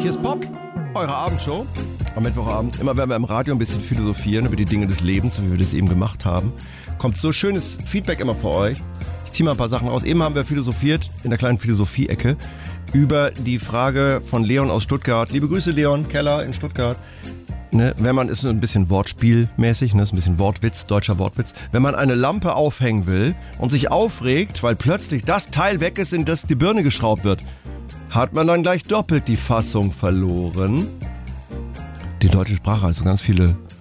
Hier ist Pop, eure Abendshow. Am Mittwochabend, immer wenn wir im Radio ein bisschen philosophieren über die Dinge des Lebens, so wie wir das eben gemacht haben, kommt so schönes Feedback immer für euch. Ich ziehe mal ein paar Sachen aus. Eben haben wir philosophiert in der kleinen Philosophie-Ecke über die Frage von Leon aus Stuttgart. Liebe Grüße, Leon Keller in Stuttgart. Ne, wenn man, ist so ein bisschen wortspielmäßig, ne, ist ein bisschen Wortwitz, deutscher Wortwitz. Wenn man eine Lampe aufhängen will und sich aufregt, weil plötzlich das Teil weg ist, in das die Birne geschraubt wird, hat man dann gleich doppelt die Fassung verloren. Die deutsche Sprache hat so ganz viele